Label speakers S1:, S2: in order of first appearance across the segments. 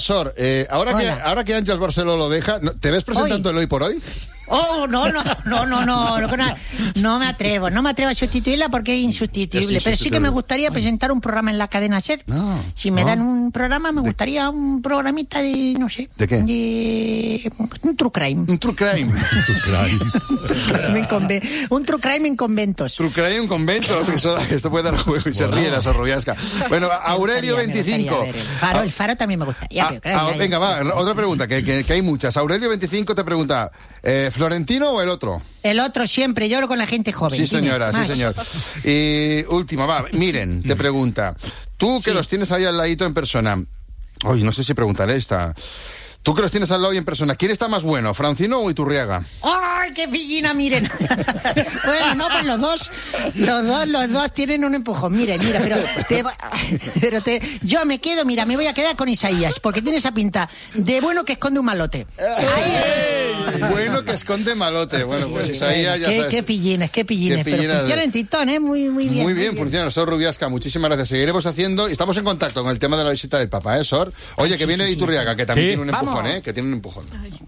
S1: Sor, ahora que Ángels Barceló lo deja, ¿te ves presentando el Hoy por Hoy?
S2: Oh, no me atrevo a sustituirla porque es insustituible. Pero sí que me gustaría presentar un programa en la cadena SER. Si me dan un programa, me gustaría un programita de, no sé.
S1: ¿De qué?
S2: Un true crime.
S1: Un true crime.
S2: Un true crime en conventos.
S1: True crime en conventos. Esto puede dar juego y se ríe la Sorrubiasca. Bueno, Aurelio 25.
S2: El Faro también me gustaría.
S1: Venga, va, otra pregunta, que hay muchas. Aurelio 25 te pregunta, ¿Florentino o el otro?
S2: El otro siempre, yo hablo con la gente joven.
S1: Sí, señora, sí, señor. Y última, Miren, te pregunta, tú que los tienes ahí al ladito en persona, no sé si preguntaré esta, tú que los tienes al lado y en persona, ¿quién está más bueno, Francino o Iturriaga?
S2: ¡Ay, qué pillina, miren! Bueno, no, pues los dos tienen un empujón. Miren, yo me voy a quedar con Isaías, porque tiene esa pinta de bueno que esconde un malote.
S1: Bueno que esconde malote. Bueno, pues Isaías ya sabes.
S2: Qué pillines. Pero funciona en Titón, muy bien.
S1: Muy bien, funciona. Sor Rubiasca, muchísimas gracias. Seguiremos haciendo, y estamos en contacto con el tema de la visita del Papa, Sor? Oye, que viene Iturriaga, que también tiene un empujón, que tiene un empujón.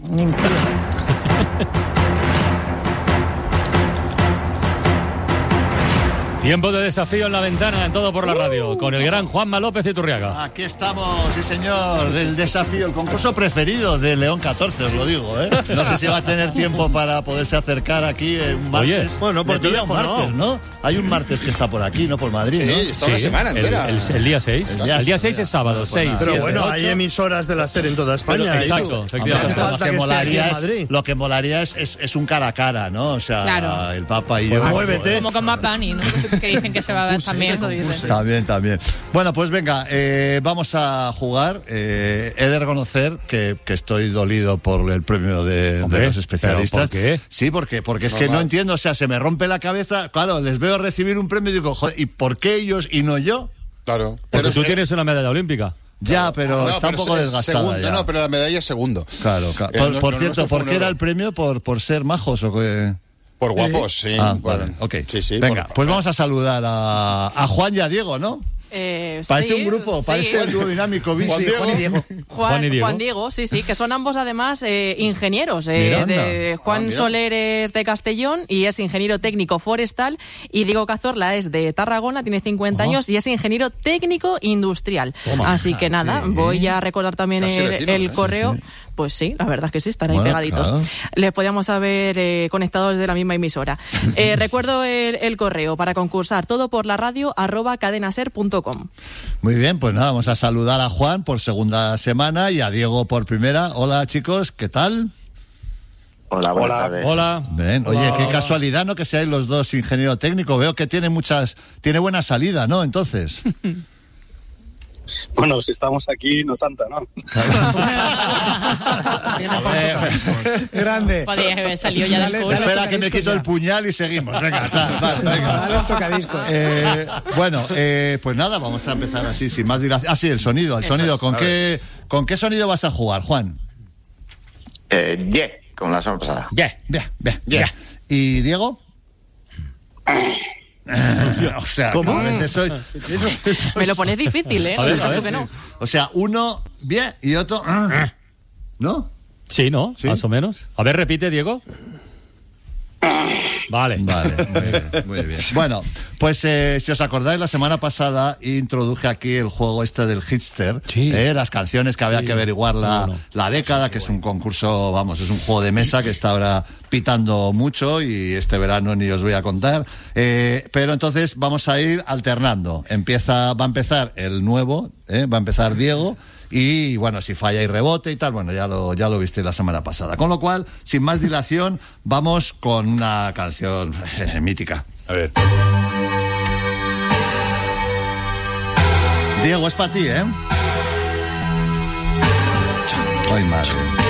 S3: Tiempo de desafío en la ventana, en Todo por la Radio, con el gran Juanma López de Iturriaga.
S4: Aquí estamos, sí señor, el desafío, el concurso preferido de León 14, os lo digo, No sé si va a tener tiempo para poderse acercar aquí un martes.
S3: Oye,
S4: bueno, por teléfono, martes, ¿no? Hay un martes que está por aquí, ¿no? Por Madrid, ¿no?
S1: Sí, está una semana entera.
S3: El día 6. El día 6 es sábado, 6.
S5: Pero
S3: 7,
S5: bueno,
S3: 8.
S5: Hay emisoras de la SER en toda España.
S3: Exacto, efectivamente.
S4: Lo que molaría es un cara a cara, ¿no? O sea,
S6: claro.
S4: El Papa y yo.
S5: Muévete.
S6: Como con Bad Bunny, ¿no? Que dicen que se va a ver también.
S4: También. Bueno, pues venga, vamos a jugar. He de reconocer que estoy dolido por el premio de los especialistas.
S3: ¿Por qué?
S4: Sí, porque es que no entiendo, o sea, se me rompe la cabeza. Claro, les veo recibir un premio y digo, joder, ¿y por qué ellos y no yo?
S1: Claro.
S3: Porque tú tienes una medalla olímpica.
S4: Ya, pero está un poco desgastada
S1: segundo,
S4: ya.
S1: No, pero la medalla es segundo.
S4: Claro. Por cierto, ¿por qué era el premio? ¿Por ser majos o qué?
S1: Por guapos, sí.
S4: Vale, ok.
S1: Sí,
S4: venga, pues vamos a saludar a Juan y a Diego, ¿no? Parece un grupo, parece un dúo dinámico.
S6: Juan Diego, sí, que son ambos además ingenieros. Juan Soler es de Castellón y es ingeniero técnico forestal, y Diego Cazorla es de Tarragona, tiene 50 años y es ingeniero técnico industrial. Así que nada, voy a recordar también el correo. Sí. Pues sí, la verdad es que sí, están ahí pegaditos. Claro. Les podíamos haber conectado desde la misma emisora. Recuerdo el correo para concursar, todoporlaradio@cadenaser.com.
S4: Muy bien, pues nada, vamos a saludar a Juan por segunda semana y a Diego por primera. Hola, chicos, ¿qué tal?
S7: Hola, buenas tardes.
S3: Hola.
S4: Bien, oye, qué casualidad, ¿no? Que seáis los dos ingeniero técnico. Veo que tiene buena salida, ¿no? Entonces.
S7: Bueno, si estamos aquí, no tanta, ¿no?
S5: Grande.
S6: Podría haber salido ya del curso.
S4: Espera que me quito el puñal y seguimos. Venga, venga.
S5: Dale un tocadiscos.
S4: Pues nada, vamos a empezar así, sin más dilación. Ah, sí, el sonido. ¿Con qué sonido vas a jugar, Juan?
S7: Como la semana pasada.
S4: Bien. ¿Y Diego? O sea,
S5: ¿cómo?
S4: A veces soy...
S6: Me lo pones difícil, ¿eh?
S4: A ver. No. O sea, uno bien y otro... ¿No?
S3: Sí, ¿no? ¿Sí? Más o menos. A ver, repite, Diego. Vale, muy bien. Bueno, pues si os acordáis, la semana pasada introduje aquí el juego del Hitster, las canciones que había que averiguar la década, que es un concurso, es un juego de mesa que está ahora pitando mucho y este verano ni os voy a contar, pero entonces vamos a ir alternando. Va a empezar el nuevo, va a empezar Diego. Y bueno, si falla y rebote y tal, ya lo viste la semana pasada. Con lo cual, sin más dilación, vamos con una canción mítica.
S1: A ver.
S4: Diego, es para ti, ¿eh? Ay, madre.